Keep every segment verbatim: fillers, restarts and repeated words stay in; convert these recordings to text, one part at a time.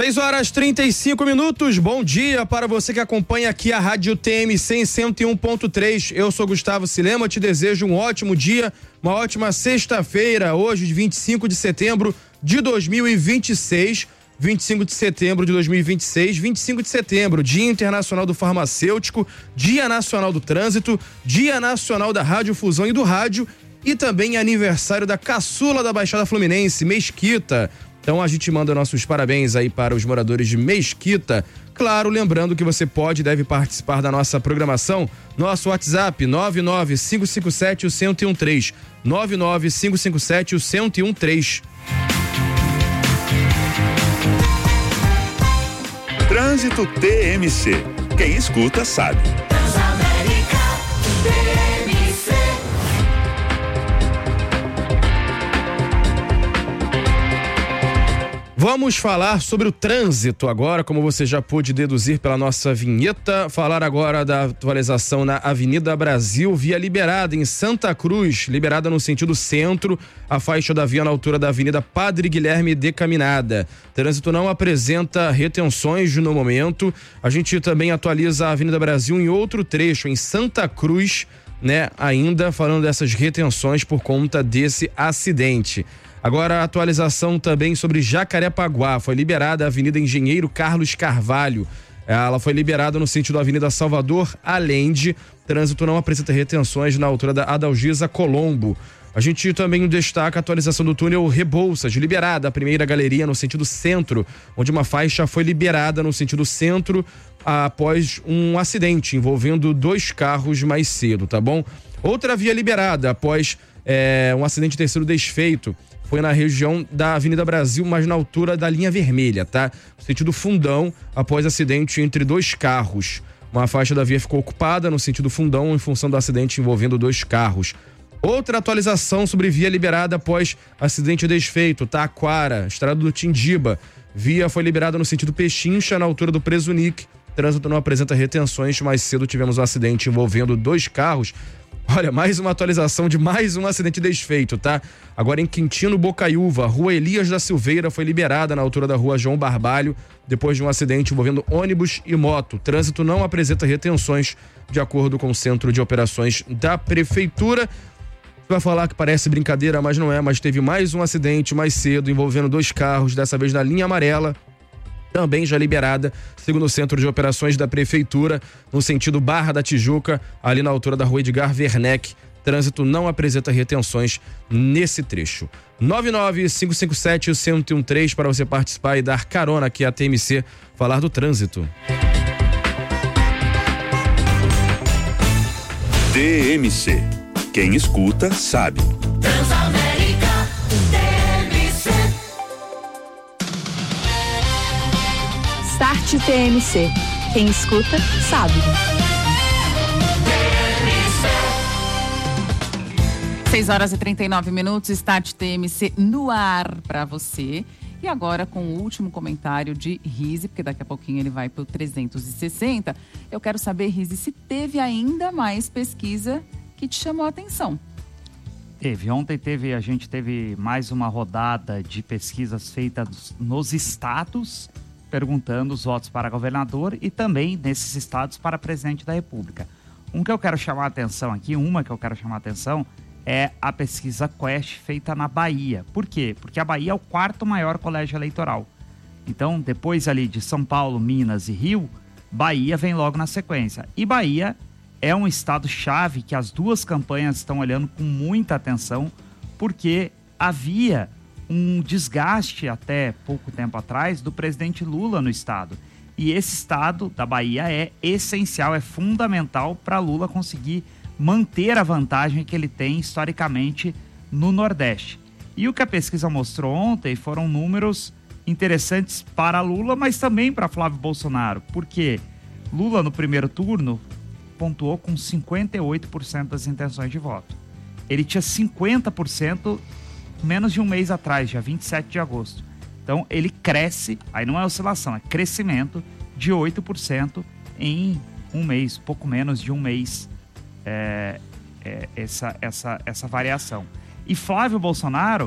seis horas e trinta e cinco minutos, bom dia para você que acompanha aqui a Rádio T M C em cento e um ponto três. Eu sou Gustavo Silema, te desejo um ótimo dia, uma ótima sexta-feira, hoje, vinte e cinco de setembro de dois mil e vinte e seis. vinte e cinco de setembro de dois mil e vinte e seis, vinte e cinco de setembro, Dia Internacional do Farmacêutico, Dia Nacional do Trânsito, Dia Nacional da Radiofusão e do Rádio e também aniversário da caçula da Baixada Fluminense, Mesquita. Então a gente manda nossos parabéns aí para os moradores de Mesquita. Claro, lembrando que você pode e deve participar da nossa programação. Nosso WhatsApp nove nove cinco cinco sete um zero um três, nove nove cinco cinco sete um zero um três. Trânsito T M C. Quem escuta sabe. Vamos falar sobre o trânsito agora, como você já pôde deduzir pela nossa vinheta. Falar agora da atualização na Avenida Brasil, via liberada em Santa Cruz, liberada no sentido centro, a faixa da via na altura da Avenida Padre Guilherme de Caminada. Trânsito não apresenta retenções no momento. A gente também atualiza a Avenida Brasil em outro trecho, em Santa Cruz, né? Ainda falando dessas retenções por conta desse acidente. Agora a atualização também sobre Jacarepaguá, foi liberada a Avenida Engenheiro Carlos Carvalho, ela foi liberada no sentido da Avenida Salvador Allende, trânsito não apresenta retenções na altura da Adalgisa Colombo. A gente também destaca a atualização do túnel Rebouças, liberada a primeira galeria no sentido centro, onde uma faixa foi liberada no sentido centro após um acidente envolvendo dois carros mais cedo, tá bom? Outra via liberada após é, um acidente ter sido desfeito foi na região da Avenida Brasil, mas na altura da linha vermelha, tá? No sentido Fundão, após acidente entre dois carros. Uma faixa da via ficou ocupada no sentido Fundão em função do acidente envolvendo dois carros. Outra atualização sobre via liberada após acidente desfeito, Taquara, estrada do Tindiba. Via foi liberada no sentido Pechincha, na altura do Presunic. Trânsito não apresenta retenções, mais cedo tivemos um acidente envolvendo dois carros. Olha, mais uma atualização de mais um acidente desfeito, tá? Agora em Quintino Bocaiúva, Rua Elias da Silveira foi liberada na altura da Rua João Barbalho, depois de um acidente envolvendo ônibus e moto. Trânsito não apresenta retenções, de acordo com o Centro de Operações da Prefeitura. Vai falar que parece brincadeira, mas não é, mas teve mais um acidente mais cedo envolvendo dois carros, dessa vez na linha amarela, também já liberada, segundo o Centro de Operações da Prefeitura, no sentido Barra da Tijuca, ali na altura da Rua Edgar Werneck. Trânsito não apresenta retenções nesse trecho. nove nove cinco cinco sete um zero um três para você participar e dar carona aqui à T M C, falar do trânsito. T M C. Quem escuta sabe. Transamérica T M C. Start T M C. Quem escuta, sabe. seis horas e trinta e nove minutos, Start T M C no ar para você. E agora com o último comentário de Rizzi, porque daqui a pouquinho ele vai para o trezentos e sessenta. Eu quero saber, Rizzi, se teve ainda mais pesquisa que te chamou a atenção. Teve. Ontem teve, a gente teve mais uma rodada de pesquisas feitas nos estados, perguntando os votos para governador e também nesses estados para presidente da República. Um que eu quero chamar a atenção aqui, uma que eu quero chamar a atenção é a pesquisa Quest feita na Bahia. Por quê? Porque a Bahia é o quarto maior colégio eleitoral. Então, depois ali de São Paulo, Minas e Rio, Bahia vem logo na sequência. E Bahia é um estado-chave que as duas campanhas estão olhando com muita atenção, porque havia um desgaste até pouco tempo atrás do presidente Lula no estado. E esse estado da Bahia é essencial, é fundamental para Lula conseguir manter a vantagem que ele tem historicamente no Nordeste. E o que a pesquisa mostrou ontem foram números interessantes para Lula, mas também para Flávio Bolsonaro, porque Lula no primeiro turno pontuou com cinquenta e oito por cento das intenções de voto. Ele tinha cinquenta por cento menos de um mês atrás, dia vinte e sete de agosto. Então ele cresce, aí não é oscilação, é crescimento de oito por cento em um mês, pouco menos de um mês. É, é, essa, essa, essa variação. E Flávio Bolsonaro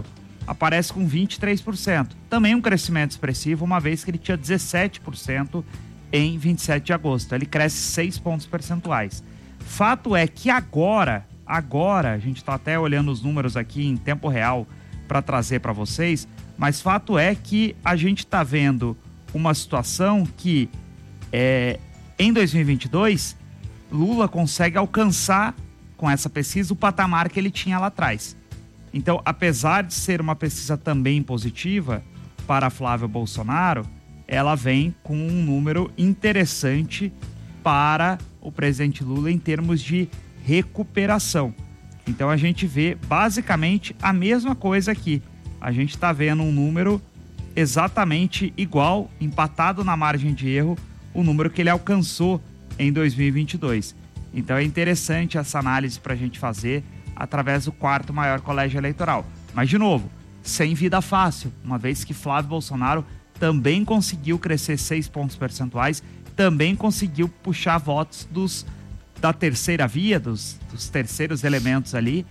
aparece com vinte e três por cento. Também um crescimento expressivo, uma vez que ele tinha dezessete por cento em vinte e sete de agosto. Ele cresce seis pontos percentuais. Fato é que agora, agora, a gente está até olhando os números aqui em tempo real para trazer para vocês, mas fato é que a gente está vendo uma situação que é, em dois mil e vinte e dois, Lula consegue alcançar com essa pesquisa o patamar que ele tinha lá atrás. Então, apesar de ser uma pesquisa também positiva para Flávio Bolsonaro, ela vem com um número interessante para o presidente Lula em termos de recuperação. Então, a gente vê basicamente a mesma coisa aqui. A gente está vendo um número exatamente igual, empatado na margem de erro, o número que ele alcançou em dois mil e vinte e dois. Então, é interessante essa análise para a gente fazer através do quarto maior colégio eleitoral. Mas, de novo, sem vida fácil, uma vez que Flávio Bolsonaro também conseguiu crescer seis pontos percentuais, também conseguiu puxar votos dos, da terceira via, dos, dos terceiros elementos ali,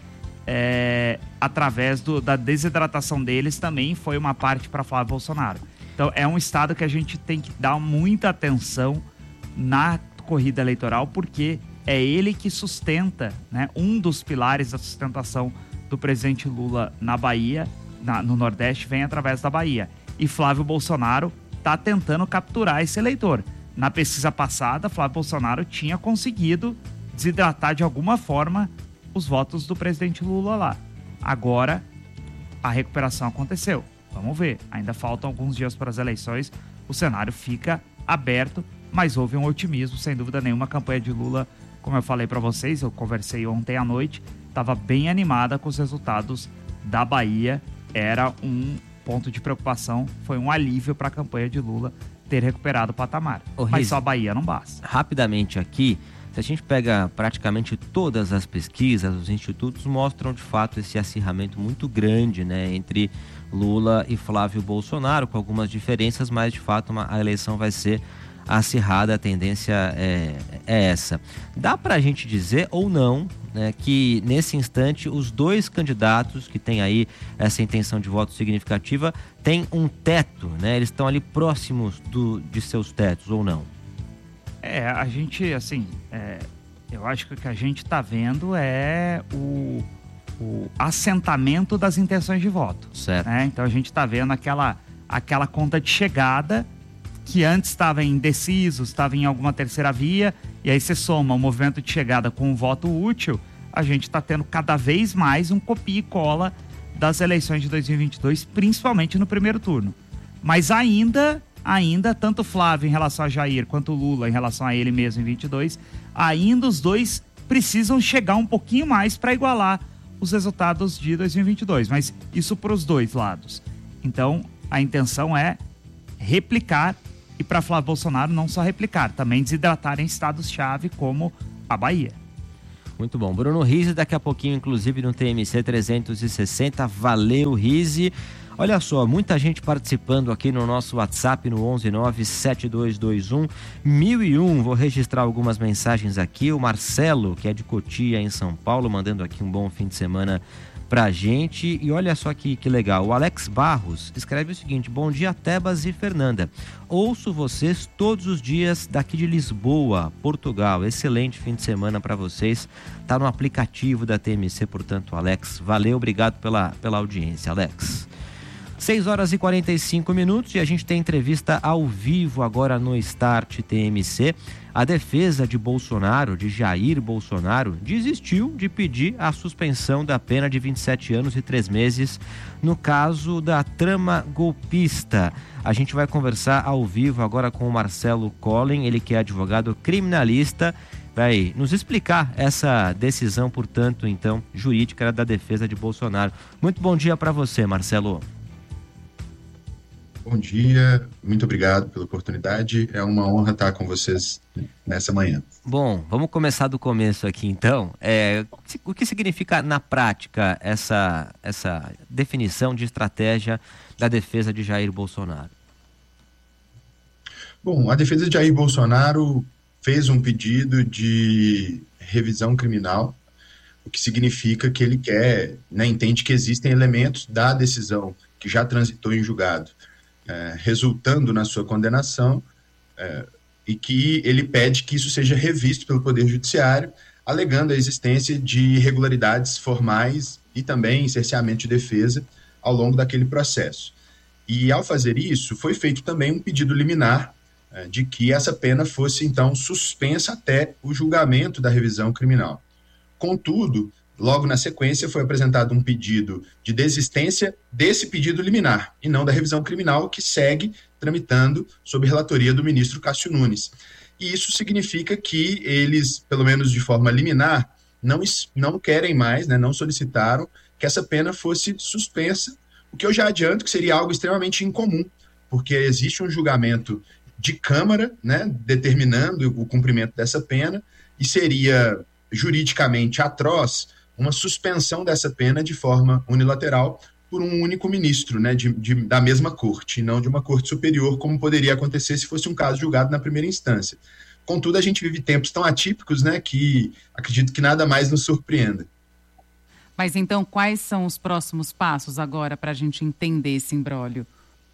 é, através do, da desidratação deles, também foi uma parte para Flávio Bolsonaro. Então, é um estado que a gente tem que dar muita atenção na corrida eleitoral, porque é ele que sustenta, né, um dos pilares da sustentação do presidente Lula na Bahia, na, no Nordeste, vem através da Bahia. E Flávio Bolsonaro está tentando capturar esse eleitor. Na pesquisa passada, Flávio Bolsonaro tinha conseguido desidratar de alguma forma os votos do presidente Lula lá. Agora, a recuperação aconteceu. Vamos ver. Ainda faltam alguns dias para as eleições. O cenário fica aberto, mas houve um otimismo, sem dúvida nenhuma. A campanha de Lula, como eu falei para vocês, eu conversei ontem à noite, estava bem animada com os resultados da Bahia. Era um ponto de preocupação, foi um alívio para a campanha de Lula ter recuperado o patamar. Ô, Mas Riz, só a Bahia não basta. Rapidamente aqui, se a gente pega praticamente todas as pesquisas, os institutos mostram de fato esse acirramento muito grande, né, entre Lula e Flávio Bolsonaro, com algumas diferenças, mas de fato uma, a eleição vai ser acirrada, a tendência é, é essa. Dá pra gente dizer ou não, né, que nesse instante os dois candidatos que têm aí essa intenção de voto significativa têm um teto, né? Eles estão ali próximos do, de seus tetos ou não? É, a gente, assim, é, eu acho que o que a gente tá vendo é o, o assentamento das intenções de voto. Certo. Né? Então a gente tá vendo aquela, aquela conta de chegada que antes estava indeciso, estava em alguma terceira via, e aí você soma o movimento de chegada com o voto útil, a gente está tendo cada vez mais um copia e cola das eleições de dois mil e vinte e dois, principalmente no primeiro turno. Mas ainda, ainda, tanto Flávio em relação a Jair, quanto Lula em relação a ele mesmo em vinte e dois, ainda os dois precisam chegar um pouquinho mais para igualar os resultados de dois mil e vinte e dois, mas isso para os dois lados. Então, a intenção é replicar, e para Flávio Bolsonaro não só replicar, também desidratar em estados-chave como a Bahia. Muito bom. Bruno Rizzi, daqui a pouquinho, inclusive, no T M C trezentos e sessenta. Valeu, Rizzi. Olha só, muita gente participando aqui no nosso WhatsApp no onze nove sete dois dois um mil e um. Vou registrar algumas mensagens aqui. O Marcelo, que é de Cotia, em São Paulo, mandando aqui um bom fim de semana pra gente. E olha só que, que legal, o Alex Barros escreve o seguinte: bom dia, Tebas e Fernanda, ouço vocês todos os dias daqui de Lisboa, Portugal. Excelente fim de semana para vocês, tá no aplicativo da T M C, portanto, Alex, valeu, obrigado pela, pela audiência, Alex. seis horas e quarenta e cinco minutos e a gente tem entrevista ao vivo agora no Start T M C. A defesa de Bolsonaro, de Jair Bolsonaro, desistiu de pedir a suspensão da pena de vinte e sete anos e três meses no caso da trama golpista. A gente vai conversar ao vivo agora com o Marcelo Collin, ele que é advogado criminalista, vai nos explicar essa decisão, portanto, então, jurídica da defesa de Bolsonaro. Muito bom dia para você, Marcelo. Bom dia, muito obrigado pela oportunidade, é uma honra estar com vocês nessa manhã. Bom, vamos começar do começo aqui então. É, o que significa na prática essa, essa definição de estratégia da defesa de Jair Bolsonaro? Bom, a defesa de Jair Bolsonaro fez um pedido de revisão criminal o que significa que ele quer, né, entende que existem elementos da decisão que já transitou em julgado, é, resultando na sua condenação, é, e que ele pede que isso seja revisto pelo Poder Judiciário, alegando a existência de irregularidades formais e também cerceamento de defesa ao longo daquele processo. E, ao fazer isso, foi feito também um pedido liminar é, de que essa pena fosse, então, suspensa até o julgamento da revisão criminal. Contudo, logo na sequência, foi apresentado um pedido de desistência desse pedido liminar, e não da revisão criminal, que segue tramitando sob relatoria do ministro Cássio Nunes. E isso significa que eles, pelo menos de forma liminar, não, não querem mais, né, não solicitaram que essa pena fosse suspensa, o que eu já adianto que seria algo extremamente incomum, porque existe um julgamento de Câmara, né, determinando o cumprimento dessa pena, e seria juridicamente atroz uma suspensão dessa pena de forma unilateral por um único ministro, né, de, de, da mesma corte, e não de uma corte superior, como poderia acontecer se fosse um caso julgado na primeira instância. Contudo, a gente vive tempos tão atípicos, né, que acredito que nada mais nos surpreenda. Mas então, quais são os próximos passos agora para a gente entender esse imbróglio?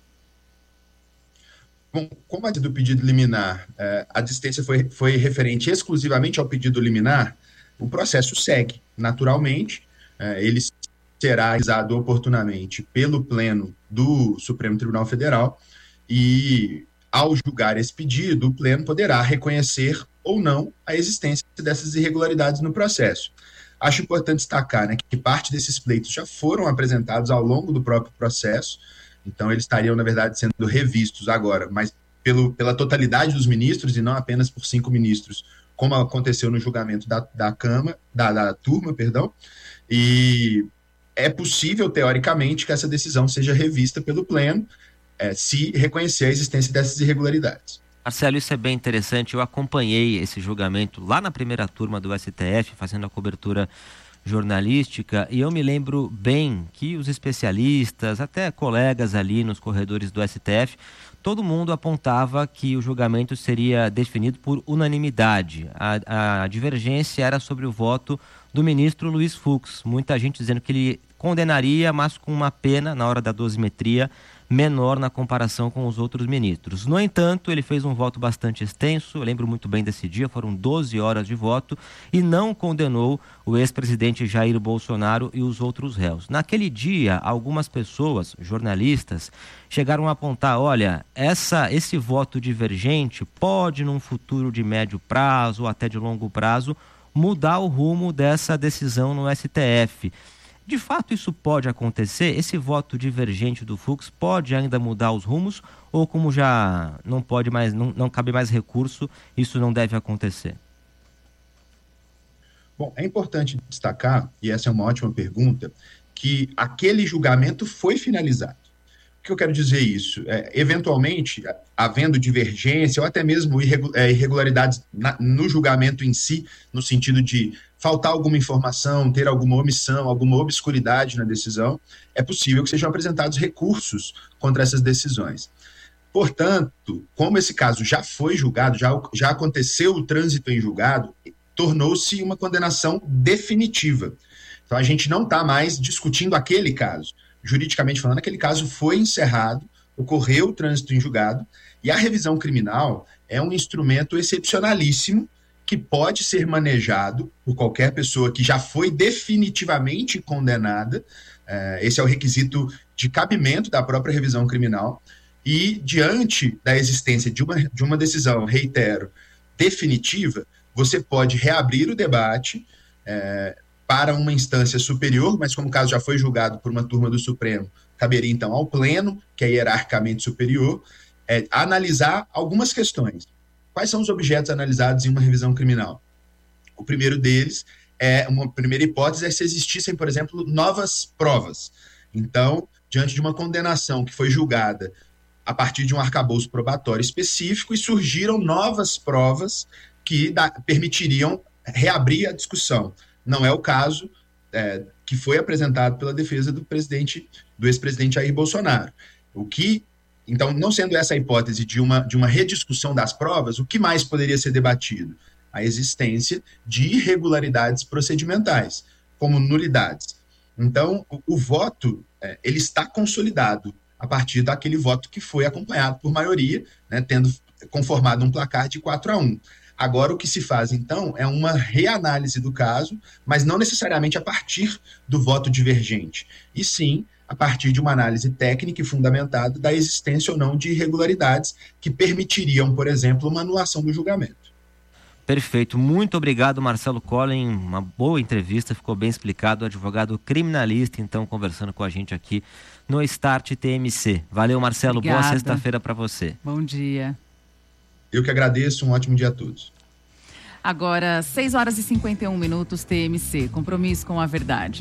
Bom, como a do pedido liminar, eh, a desistência foi, foi referente exclusivamente ao pedido liminar, o processo segue naturalmente, eh, ele será analisado oportunamente pelo Pleno do Supremo Tribunal Federal e, ao julgar esse pedido, o Pleno poderá reconhecer ou não a existência dessas irregularidades no processo. Acho importante destacar, né, que parte desses pleitos já foram apresentados ao longo do próprio processo, então eles estariam, na verdade, sendo revistos agora, mas pelo, pela totalidade dos ministros e não apenas por cinco ministros, como aconteceu no julgamento da, da Câmara, da, da turma, perdão, e é possível, teoricamente, que essa decisão seja revista pelo Pleno, é, se reconhecer a existência dessas irregularidades. Marcelo, isso é bem interessante. Eu acompanhei esse julgamento lá na primeira turma do S T F, fazendo a cobertura jornalística, e eu me lembro bem que os especialistas, até colegas ali nos corredores do S T F, todo mundo apontava que o julgamento seria definido por unanimidade. A, a divergência era sobre o voto do ministro Luiz Fux. Muita gente dizendo que ele condenaria, mas com uma pena, na hora da dosimetria, menor na comparação com os outros ministros. No entanto, ele fez um voto bastante extenso, eu lembro muito bem desse dia, foram doze horas de voto, e não condenou o ex-presidente Jair Bolsonaro e os outros réus. Naquele dia, algumas pessoas, jornalistas, chegaram a apontar, olha, essa, esse voto divergente pode, num futuro de médio prazo ou até de longo prazo, mudar o rumo dessa decisão no S T F. De fato, isso pode acontecer? Esse voto divergente do Fux pode ainda mudar os rumos? Ou como já não pode mais, não, não cabe mais recurso, isso não deve acontecer? Bom, é importante destacar, e essa é uma ótima pergunta, que aquele julgamento foi finalizado. O que eu quero dizer isso? É, eventualmente, havendo divergência ou até mesmo irregularidades na, no julgamento em si, no sentido de faltar alguma informação, ter alguma omissão, alguma obscuridade na decisão, é possível que sejam apresentados recursos contra essas decisões. Portanto, como esse caso já foi julgado, já, já aconteceu o trânsito em julgado, tornou-se uma condenação definitiva. Então, a gente não está mais discutindo aquele caso. Juridicamente falando, aquele caso foi encerrado, ocorreu o trânsito em julgado, e a revisão criminal é um instrumento excepcionalíssimo que pode ser manejado por qualquer pessoa que já foi definitivamente condenada. Esse é o requisito de cabimento da própria revisão criminal. E, diante da existência de uma, de uma decisão, reitero, definitiva, você pode reabrir o debate é, para uma instância superior, mas como o caso já foi julgado por uma turma do Supremo, caberia então ao Pleno, que é hierarquicamente superior, é, analisar algumas questões. Quais são os objetos analisados em uma revisão criminal? O primeiro deles, é uma primeira hipótese, é se existissem, por exemplo, novas provas. Então, diante de uma condenação que foi julgada a partir de um arcabouço probatório específico, e surgiram novas provas que da, permitiriam reabrir a discussão. Não é o caso é, que foi apresentado pela defesa do presidente, do ex-presidente Jair Bolsonaro. O que, então, não sendo essa a hipótese de uma, de uma rediscussão das provas, o que mais poderia ser debatido? A existência de irregularidades procedimentais. como nulidades. Então, o, o voto, é, ele está consolidado a partir daquele voto que foi acompanhado por maioria, né, tendo conformado um placar de quatro a um. Agora, o que se faz, então, é uma reanálise do caso, mas não necessariamente a partir do voto divergente, e sim a partir de uma análise técnica e fundamentada da existência ou não de irregularidades que permitiriam, por exemplo, uma anulação do julgamento. Perfeito. Muito obrigado, Marcelo Collen. Uma boa entrevista, ficou bem explicado. Advogado criminalista, então, conversando com a gente aqui no Start T M C. Valeu, Marcelo. Obrigada. Boa sexta-feira para você. Bom dia. Eu que agradeço, um ótimo dia a todos. Agora, seis horas e cinquenta e um minutos, T M C. Compromisso com a verdade.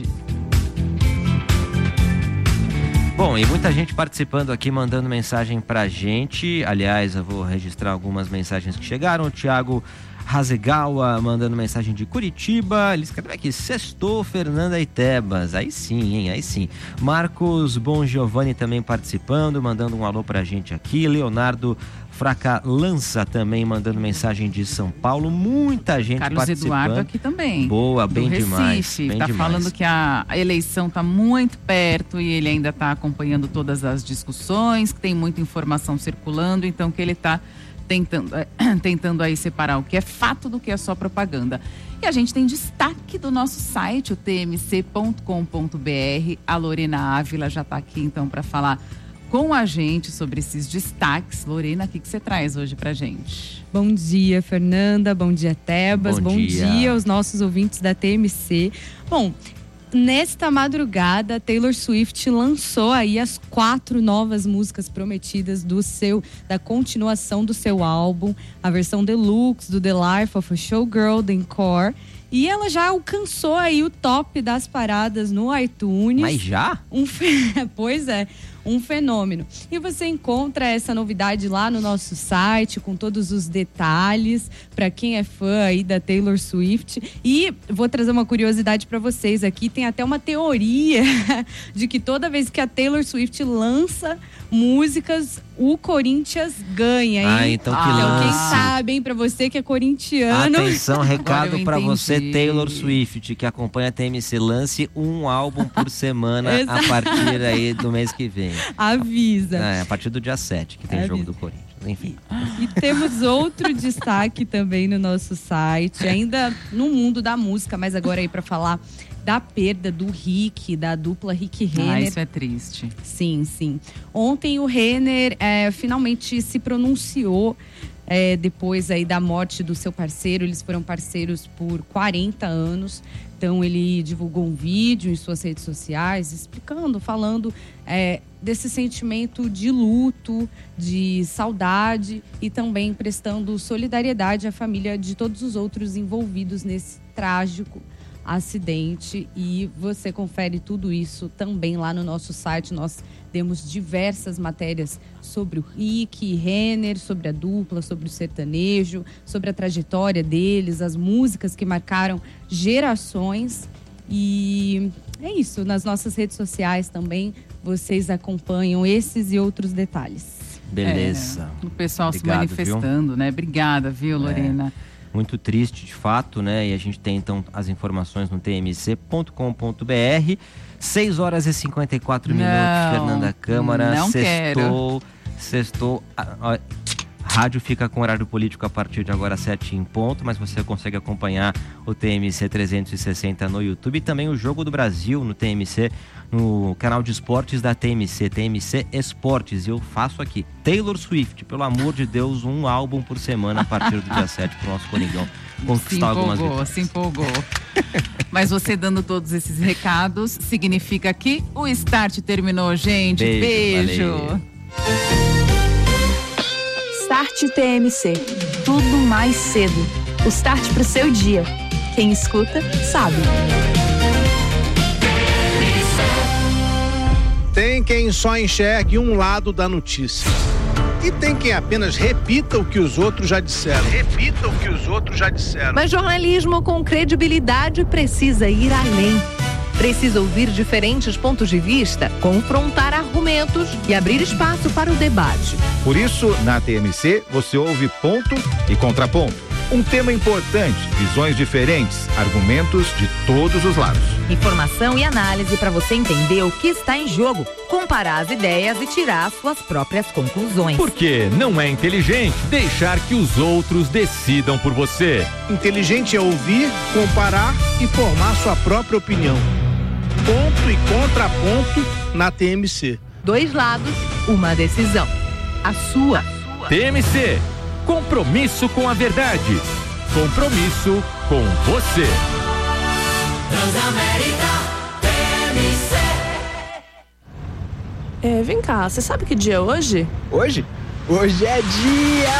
Bom, e muita gente participando aqui, mandando mensagem pra gente. Aliás, eu vou registrar algumas mensagens que chegaram. O Thiago Hasegawa mandando mensagem de Curitiba. Ele escreve aqui: sextou, Fernanda e Tebas. Aí sim, hein? Aí sim. Marcos Bon Giovanni também participando, mandando um alô pra gente aqui. Leonardo Fraca Lança também mandando mensagem de São Paulo. Muita gente Carlos participando. Eduardo aqui também. Boa, do bem Recife, demais. Bem tá demais. falando que a eleição tá muito perto e ele ainda tá acompanhando todas as discussões, que tem muita informação circulando, então que ele tá tentando, tentando aí separar o que é fato do que é só propaganda. E a gente tem destaque do nosso site, o t m c ponto com ponto b r. A Lorena Ávila já tá aqui então para falar com a gente sobre esses destaques. Lorena, o que, que você traz hoje pra gente? Bom dia, Fernanda. Bom dia, Tebas. Bom Bom dia. dia aos nossos ouvintes da T M C. Bom, nesta madrugada, Taylor Swift lançou aí as quatro novas músicas prometidas do seu, da continuação do seu álbum, a versão deluxe do The Life of a Showgirl, The Encore. E ela já alcançou aí o top das paradas no iTunes. Mas já? Um fe... Pois é, um fenômeno. E você encontra essa novidade lá no nosso site, com todos os detalhes, para quem é fã aí da Taylor Swift. E vou trazer uma curiosidade para vocês aqui, tem até uma teoria de que toda vez que a Taylor Swift lança músicas, o Corinthians ganha, hein? Ah, então que Então, lance. quem sabe, hein, pra você que é corintiano. Atenção, recado Agora eu pra você, entendi. Taylor Swift, que acompanha a T M C. Lance um álbum por semana a Exato. partir aí do mês que vem. Avisa. É, a partir do dia sete, que tem Avisa. jogo do Corinthians. Enfim. E temos outro destaque também no nosso site, ainda no mundo da música, mas agora aí para falar da perda do Rick, da dupla Rick Renner. Ah, isso é triste. Sim, sim. Ontem o Renner é, finalmente se pronunciou é, depois aí da morte do seu parceiro. Eles foram parceiros por quarenta anos. Então ele divulgou um vídeo em suas redes sociais explicando, falando é, desse sentimento de luto, de saudade e também prestando solidariedade à família de todos os outros envolvidos nesse trágico acidente. E você confere tudo isso também lá no nosso site. Nós temos diversas matérias sobre o Rick Renner, sobre a dupla, sobre o sertanejo, sobre a trajetória deles, as músicas que marcaram gerações. E é isso, nas nossas redes sociais também vocês acompanham esses e outros detalhes. Beleza. É, o pessoal Obrigado, se manifestando, viu? né? Obrigada, viu, Lorena? É. Muito triste, de fato, né? E a gente tem, então, as informações no t m c ponto com ponto b r. seis horas e cinquenta e quatro minutos, Não, Fernanda Câmara. não Sextou, sextou. Ah, ó, rádio fica com horário político a partir de agora, sete em ponto, mas você consegue acompanhar o T M C trezentos e sessenta no YouTube e também o Jogo do Brasil no T M C, no canal de esportes da T M C, T M C Esportes. E eu faço aqui, Taylor Swift, pelo amor de Deus, um álbum por semana a partir do dia sete pro nosso Coringão conquistar se algumas empolgou, vitórias. se empolgou. Mas você dando todos esses recados, significa que o Start terminou, gente. Beijo, Beijo. valeu. Start T M C. Tudo mais cedo. O start pro seu dia. Quem escuta, sabe. Tem quem só enxergue um lado da notícia. E tem quem apenas repita o que os outros já disseram. Repita o que os outros já disseram. Mas jornalismo com credibilidade precisa ir além. Precisa ouvir diferentes pontos de vista, confrontar argumentos e abrir espaço para o debate. Por isso, na T M C, você ouve ponto e contraponto. Um tema importante, visões diferentes, argumentos de todos os lados. Informação e análise para você entender o que está em jogo, comparar as ideias e tirar suas próprias conclusões. Porque não é inteligente deixar que os outros decidam por você. Inteligente é ouvir, comparar e formar sua própria opinião. Ponto e contraponto na T M C. Dois lados, uma decisão. A sua. T M C. Compromisso com a verdade. Compromisso com você. Transamérica T M C. É, vem cá, você sabe que dia é hoje? Hoje? Hoje é dia